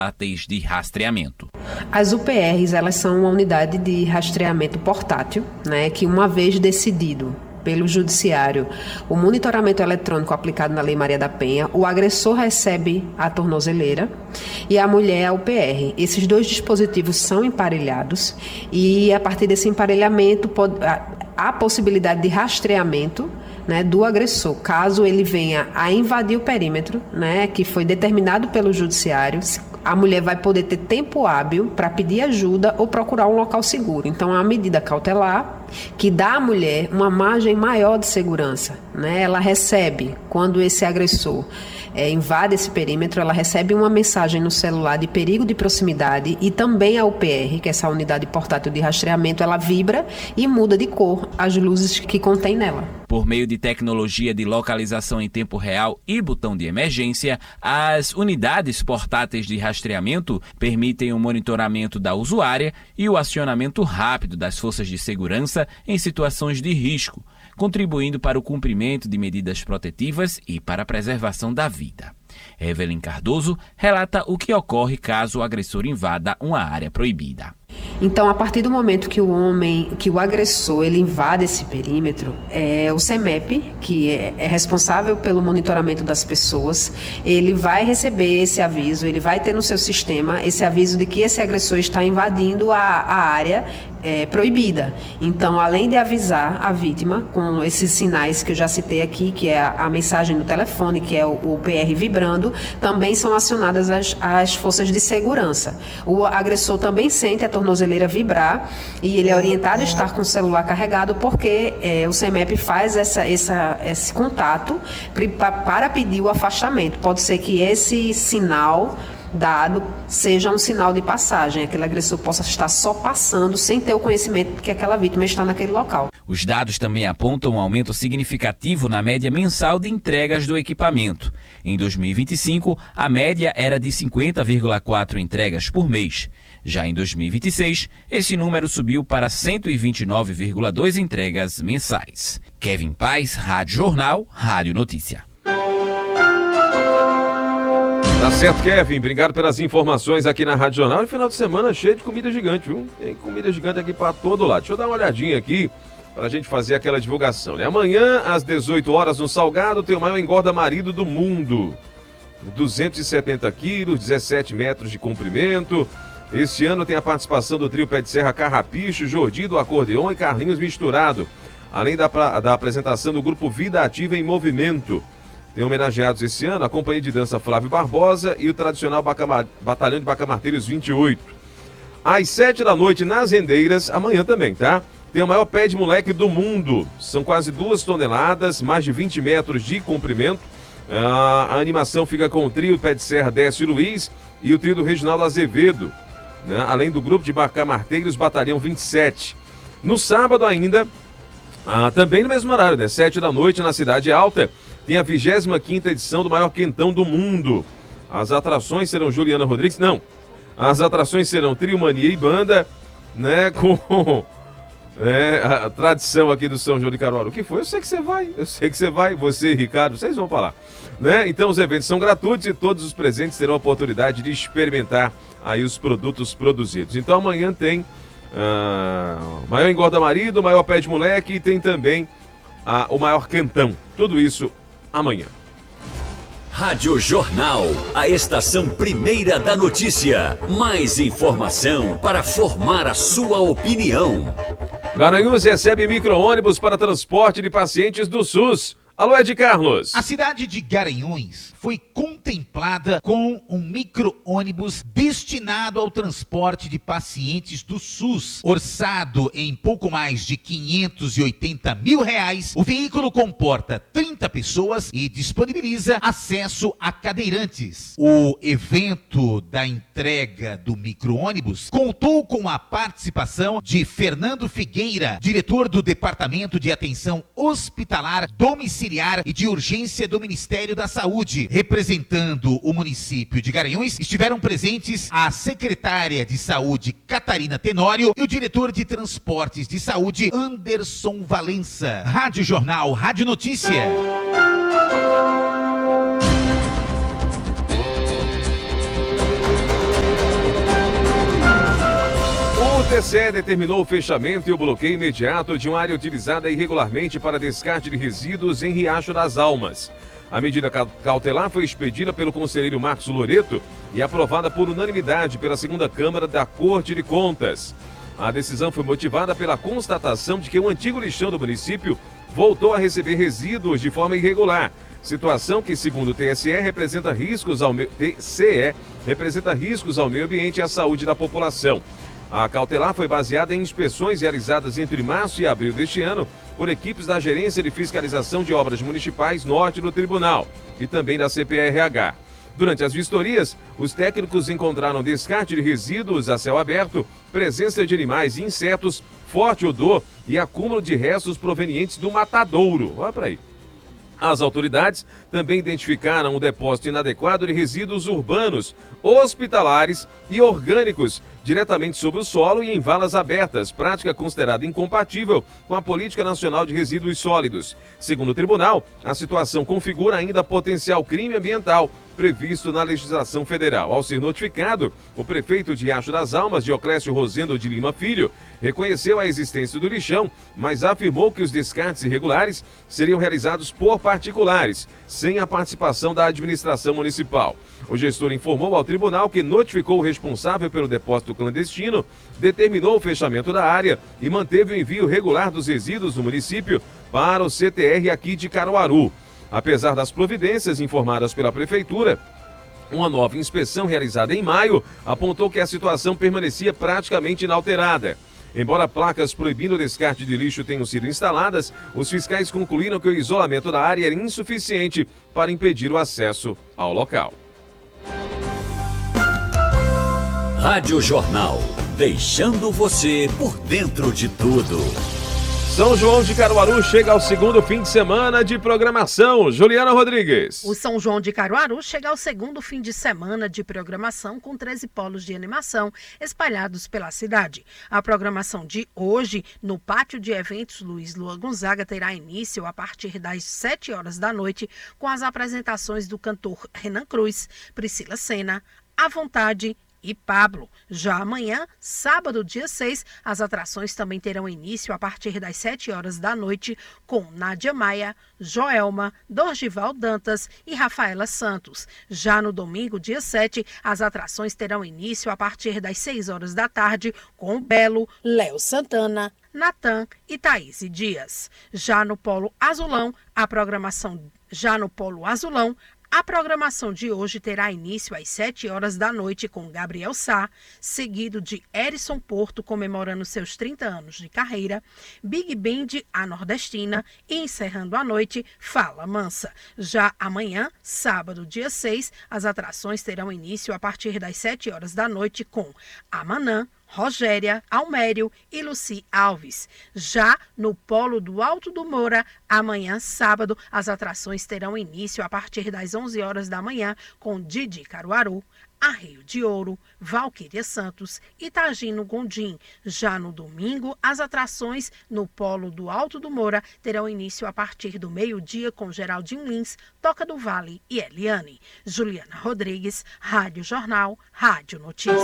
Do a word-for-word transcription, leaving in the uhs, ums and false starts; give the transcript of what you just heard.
portáteis de rastreamento. As U P Rs, elas são uma unidade de rastreamento portátil, né, que uma vez decidido pelo judiciário o monitoramento eletrônico aplicado na Lei Maria da Penha, o agressor recebe a tornozeleira e a mulher a U P R. Esses dois dispositivos são emparelhados e a partir desse emparelhamento pode, há a possibilidade de rastreamento, né, do agressor, caso ele venha a invadir o perímetro, né, que foi determinado pelo judiciário. A mulher vai poder ter tempo hábil para pedir ajuda ou procurar um local seguro. Então, é uma medida cautelar que dá à mulher uma margem maior de segurança, né? Ela recebe, quando esse agressor é, invade esse perímetro, ela recebe uma mensagem no celular de perigo de proximidade e também a U P R, que é essa unidade portátil de rastreamento, ela vibra e muda de cor as luzes que contém nela. Por meio de tecnologia de localização em tempo real e botão de emergência, as unidades portáteis de rastreamento permitem o monitoramento da usuária e o acionamento rápido das forças de segurança em situações de risco, contribuindo para o cumprimento de medidas protetivas e para a preservação da vida. Evelyn Cardoso relata o que ocorre caso o agressor invada uma área proibida. Então, a partir do momento que o homem, que o agressor, ele invade esse perímetro, é, o CEMEP, que é, é responsável pelo monitoramento das pessoas, ele vai receber esse aviso, ele vai ter no seu sistema esse aviso de que esse agressor está invadindo a, a área é, proibida. Então, além de avisar a vítima com esses sinais que eu já citei aqui, que é a, a mensagem no telefone, que é o, o P R vibrando, também são acionadas as, as forças de segurança. O agressor também sente a tornozeleira vibrar e ele é orientado a estar com o celular carregado porque é, o CEMEP faz essa, essa, esse contato para pedir o afastamento. Pode ser que esse sinal dado seja um sinal de passagem, aquele agressor possa estar só passando sem ter o conhecimento de que aquela vítima está naquele local. Os dados também apontam um aumento significativo na média mensal de entregas do equipamento. Em dois mil e vinte e cinco, a média era de cinquenta vírgula quatro entregas por mês. Já em dois mil e vinte e seis, esse número subiu para cento e vinte e nove vírgula dois entregas mensais. Kevin Paz, Rádio Jornal, Rádio Notícia. Tá certo, Kevin. Obrigado pelas informações aqui na Rádio Jornal. E final de semana cheio de comida gigante, viu? Tem comida gigante aqui para todo lado. Deixa eu dar uma olhadinha aqui para a gente fazer aquela divulgação, né? Amanhã, às dezoito horas, no Salgado, tem o maior engorda marido do mundo. duzentos e setenta quilos, dezessete metros de comprimento. Este ano tem a participação do trio Pé de Serra Carrapicho, Jordi do Acordeon e Carlinhos Misturado. Além da, da apresentação do grupo Vida Ativa em Movimento. Tem homenageados esse ano a companhia de dança Flávio Barbosa e o tradicional Bacamar... Batalhão de Bacamarteiros vinte e oito. Às sete da noite, nas Rendeiras, amanhã também, tá? Tem o maior pé de moleque do mundo. São quase duas toneladas, mais de vinte metros de comprimento. Ah, a animação fica com o trio Pé de Serra Décio Luiz e o trio do Reginaldo Azevedo, né? Além do grupo de Bacamarteiros Batalhão vinte e sete. No sábado ainda, ah, também no mesmo horário, né? sete da noite, na Cidade Alta, tem a vigésima quinta edição do maior quentão do mundo. As atrações serão Juliana Rodrigues, não. As atrações serão Trio Mania e Banda, né, com é, a tradição aqui do São João de Caruaru. O que foi? Eu sei que você vai, eu sei que você vai, você e Ricardo, vocês vão falar, né? Então os eventos são gratuitos e todos os presentes terão a oportunidade de experimentar aí os produtos produzidos. Então amanhã tem uh, maior engorda marido, maior pé de moleque e tem também uh, o maior quentão. Tudo isso amanhã. Rádio Jornal, a estação primeira da notícia. Mais informação para formar a sua opinião. Garanhuns recebe micro-ônibus para transporte de pacientes do SUS. Alô, Ed Carlos. A cidade de Garanhuns foi contemplada com um micro-ônibus destinado ao transporte de pacientes do SUS. Orçado em pouco mais de quinhentos e oitenta mil reais, o veículo comporta trinta pessoas e disponibiliza acesso a cadeirantes. O evento da entrega do micro-ônibus contou com a participação de Fernando Figueira, diretor do Departamento de Atenção Hospitalar Domiciliar e de Urgência do Ministério da Saúde. Representando o município de Garanhuns, estiveram presentes a secretária de Saúde, Catarina Tenório, e o diretor de Transportes de Saúde, Anderson Valença. Rádio Jornal, Rádio Notícia. T C E determinou o fechamento e o bloqueio imediato de uma área utilizada irregularmente para descarte de resíduos em Riacho das Almas. A medida cautelar foi expedida pelo conselheiro Marcos Loreto e aprovada por unanimidade pela segunda Câmara da Corte de Contas. A decisão foi motivada pela constatação de que o antigo lixão do município voltou a receber resíduos de forma irregular, situação que, segundo o T S E, representa riscos ao meio, T C E, representa riscos ao meio ambiente e à saúde da população. A cautelar foi baseada em inspeções realizadas entre março e abril deste ano por equipes da Gerência de Fiscalização de Obras Municipais Norte do Tribunal e também da C P R H. Durante as vistorias, os técnicos encontraram descarte de resíduos a céu aberto, presença de animais e insetos, forte odor e acúmulo de restos provenientes do matadouro. Olha para aí. As autoridades também identificaram o depósito inadequado de resíduos urbanos, hospitalares e orgânicos diretamente sobre o solo e em valas abertas, prática considerada incompatível com a Política Nacional de Resíduos Sólidos. Segundo o tribunal, a situação configura ainda potencial crime ambiental previsto na legislação federal. Ao ser notificado, o prefeito de Riacho das Almas, Dioclésio Rosendo de Lima Filho, reconheceu a existência do lixão, mas afirmou que os descartes irregulares seriam realizados por particulares, sem a participação da administração municipal. O gestor informou ao tribunal que notificou o responsável pelo depósito clandestino, determinou o fechamento da área e manteve o envio regular dos resíduos do município para o C T R aqui de Caruaru. Apesar das providências informadas pela prefeitura, uma nova inspeção realizada em maio apontou que a situação permanecia praticamente inalterada. Embora placas proibindo o descarte de lixo tenham sido instaladas, os fiscais concluíram que o isolamento da área era insuficiente para impedir o acesso ao local. Rádio Jornal, deixando você por dentro de tudo. São João de Caruaru chega ao segundo fim de semana de programação. Juliana Rodrigues. O São João de Caruaru chega ao segundo fim de semana de programação com treze polos de animação espalhados pela cidade. A programação de hoje, no Pátio de Eventos Luiz Lua Gonzaga, terá início a partir das sete horas da noite com as apresentações do cantor Renan Cruz, Priscila Senna, À Vontade e Pablo. Já amanhã, sábado, dia seis, as atrações também terão início a partir das sete horas da noite com Nádia Maia, Joelma, Dorgival Dantas e Rafaela Santos. Já no domingo, dia sete, as atrações terão início a partir das seis horas da tarde com o Belo, Léo Santana, Natan e Thaís Dias. Já no Polo Azulão, a programação já no Polo Azulão, a programação de hoje terá início às sete horas da noite com Gabriel Sá, seguido de Erison Porto comemorando seus trinta anos de carreira, Big Band A Nordestina e encerrando a noite Fala Mansa. Já amanhã, sábado, dia seis, as atrações terão início a partir das sete horas da noite com Amanã, Rogéria, Almério e Luci Alves. Já no Polo do Alto do Moura, amanhã, sábado, as atrações terão início a partir das onze horas da manhã com Didi Caruaru, Arreio de Ouro, Valquíria Santos e Tagino Gondim. Já no domingo, as atrações no Polo do Alto do Moura terão início a partir do meio-dia com Geraldinho Lins, Toca do Vale e Eliane. Juliana Rodrigues, Rádio Jornal, Rádio Notícias.